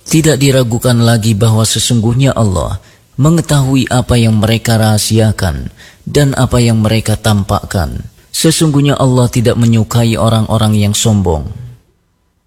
Tidak diragukan lagi bahwa sesungguhnya Allah mengetahui apa yang mereka rahasiakan dan apa yang mereka tampakkan. Sesungguhnya Allah tidak menyukai orang-orang yang sombong.